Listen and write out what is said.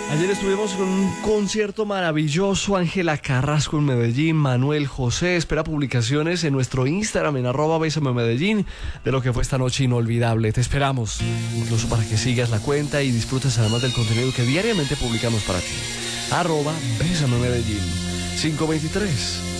Ayer estuvimos con un concierto maravilloso, Ángela Carrasco en Medellín, Manuel José. Espera publicaciones en nuestro Instagram en @besamemedellín de lo que fue esta noche inolvidable. Te esperamos, incluso para que sigas la cuenta y disfrutes además del contenido que diariamente publicamos para ti. @besamemedellín 523.